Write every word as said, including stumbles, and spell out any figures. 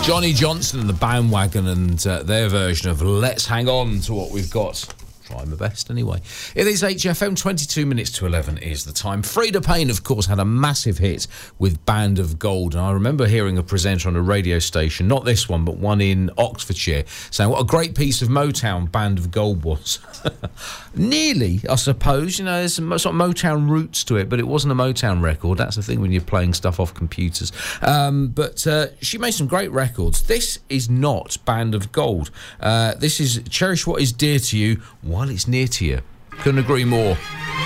Johnny Johnson and the Bandwagon and uh, their version of Let's Hang On to What We've Got. Try my best anyway. It is H F M, twenty-two minutes to eleven is the time. Frida Payne, of course, had a massive hit with Band of Gold. And I remember hearing a presenter on a radio station, not this one, but one in Oxfordshire, saying what a great piece of Motown Band of Gold was. Nearly, I suppose. You know, there's some sort of Motown roots to it, but it wasn't a Motown record. That's the thing when you're playing stuff off computers. Um, but uh, she made some great records. This is not Band of Gold. Uh, this is Cherish What Is Dear to You While It's Near to You. Couldn't agree more.